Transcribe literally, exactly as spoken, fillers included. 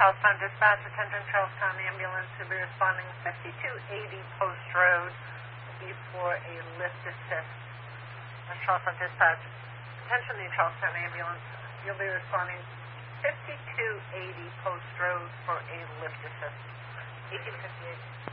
Charlestown Dispatch, attention Charlestown Ambulance, will be responding fifty-two eighty Post Road, will be for a lift assist. Charlestown Dispatch, attention the Charlestown Ambulance, you'll be responding fifty-two eighty Post Road for a lift assist. eighteen fifty-eight.